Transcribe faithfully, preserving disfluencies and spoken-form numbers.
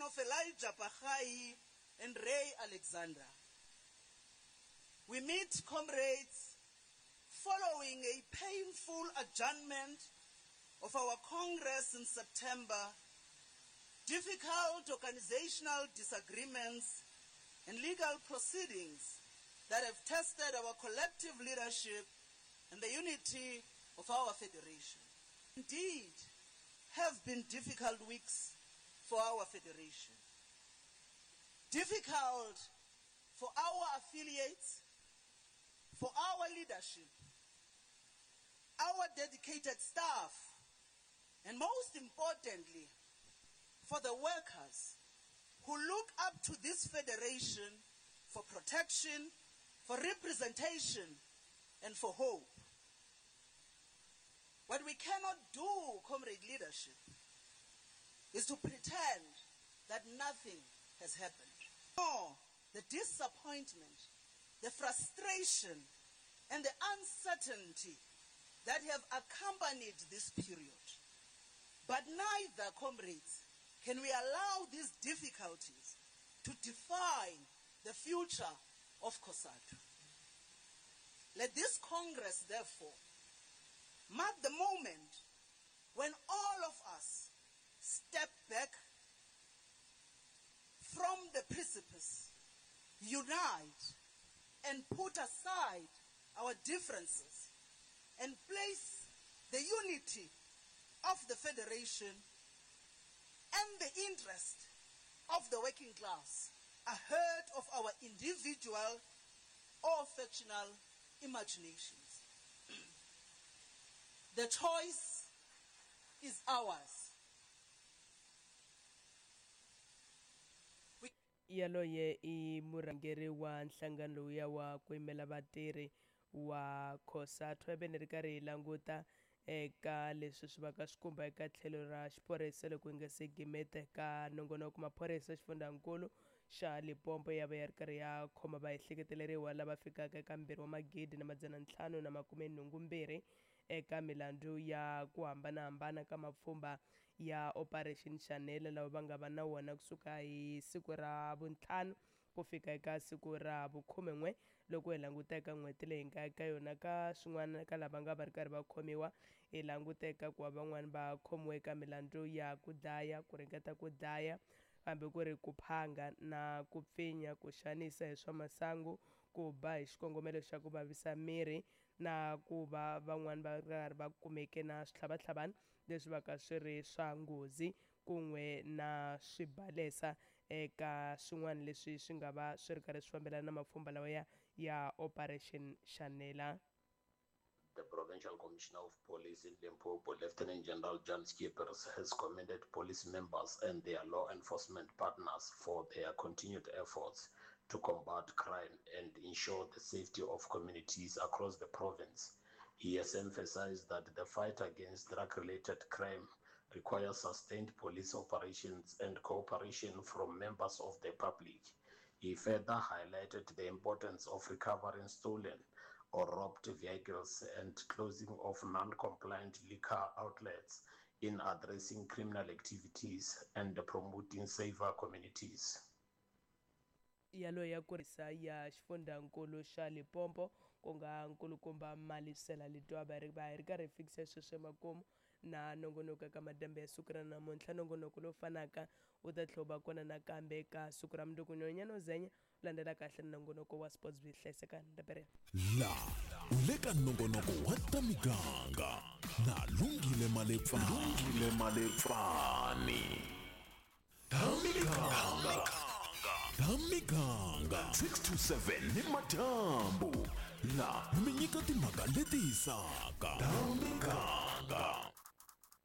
of Elijah Pachai and Ray Alexander. We meet, comrades, following a painful adjournment of our Congress in September, difficult organizational disagreements and legal proceedings that have tested our collective leadership and the unity of our federation. Indeed, have been difficult weeks for our federation. Difficult for our affiliates, for our leadership, our dedicated staff, and most importantly, for the workers who look up to this federation for protection, for representation, and for hope. What we cannot do, comrade leadership, is to pretend that nothing has happened. No, the disappointment, the frustration, and the uncertainty that have accompanied this period. But neither, comrades, can we allow these difficulties to define the future of COSATU. Let this Congress, therefore, mark the moment when all of us step back from the precipice, unite, and put aside our differences and place the unity of the federation and the interest of the working class ahead of our individual or factional imaginations. The choice is ours. Yaloye I murangeri wa nhlangano ya wa kwemela vatirhi wa COSATU ebe ri karhi languta eka leswi swi va ka swi kumba eka tlhelo ra xiphorisa loko nga se gimeta ka nongonoko maphorisa xifundzankulu xa Limpopo ya va ya ri karhi ya khoma va ehleketeleriwa lava fikaka eka mbirhi wa magidi na madzana ntlhanu na makume nhungu mbirhi eka milandzu ya ku hambanahambana ka mapfhumba ya Operation Chanela lava va nga va na wona kusuka hi siku ra vuntlhanu ku fika eka siku ra vukhume n'we loko hi languteka n'hweti leyi nga eka yona ka swin'wana ka lava nga va ri karhi va khomiwa hi languteka ku va van'wana va khomiwe eka milandzu ya ku dlaya ku ringeta ku dlaya kambe ku ri ku phanga na ku pfinya ku xanisa hi swa masangu ku ba hi xikongomelo xa ku vavisa miri na ku va van'wana va karhi va kumeke na switlhavatlhavana leswi va ka swi ri swa nghozi kun'we na swibalesa eka swin'wana leswi swi nga va swi ri karhi swi fambelana na mapfhumba lawa ya ya Operation Chanela. The Provincial Commissioner of Police in Limpopo, Lieutenant General John Skippers, has commended police members and their law enforcement partners for their continued efforts to combat crime and ensure the safety of communities across the province. He has emphasized that the fight against drug-related crime requires sustained police operations and cooperation from members of the public. He further highlighted the importance of recovering stolen or robbed vehicles and closing of non-compliant liquor outlets in addressing criminal activities and promoting safer communities. Yalo ya kurisa ya xifundzankulu xa Limpopo ku nga nkulukumba Malisela Letwa va ri va ri karhi fixa sweswe makumu na nongonoko ka madambe ya siku ra namuntlha nongonoko lo fanaka u ta tlhova kona nakambe ka siku ra mundzuku nyonyano zenya landela kahle nongonoko wa sports bihlayiseka ndabere la uleka nongonoko wa ta miganga na Lungile Malepfani Lungile Malepfani Tamiganga Tamiganga six two seven ni Matambo la minyika timhaka leti hisaka Tamiganga.